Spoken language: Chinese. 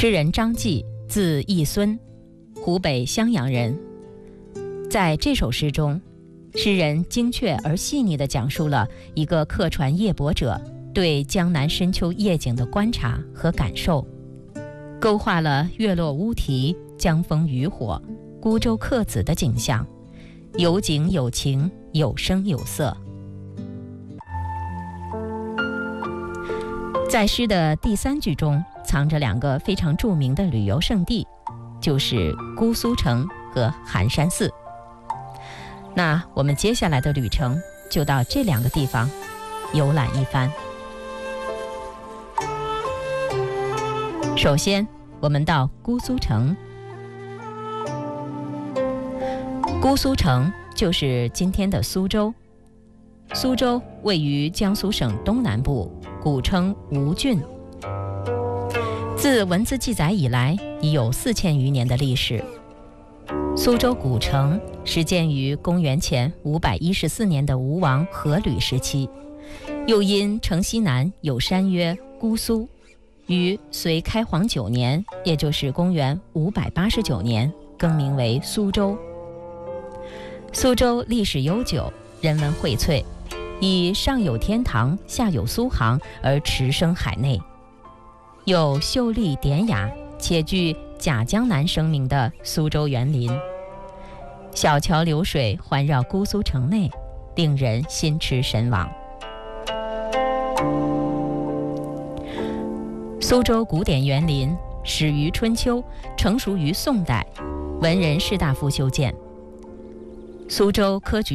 诗人张继，字义孙，湖北襄阳人。在这首诗中，诗人精确而细腻地讲述了一个客船夜泊者对江南深秋夜景的观察和感受，勾画了月落乌啼、江枫渔火、孤舟客子的景象，有景有情，有声有色。在诗的第3句中藏着2个非常著名的旅游胜地，就是姑苏城和寒山寺。那我们接下来的旅程就到这2个地方游览一番。首先，我们到姑苏城。姑苏城就是今天的苏州。苏州位于江苏省东南部，古称吴郡。自文字记载以来，已有4000余年的历史。苏州古城始建于公元前514年的吴王阖闾时期，又因城西南有山曰姑苏，于隋开皇9年，也就是公元589年，更名为苏州。苏州历史悠久，人文荟萃，以上有天堂，下有苏杭而驰声海内，有秀丽典雅且具假江南声名的苏州园林，小桥流水环绕姑苏城内，令人心驰神往。苏州古典园林始于春秋，成熟于宋代，文人士大夫修建。苏州科举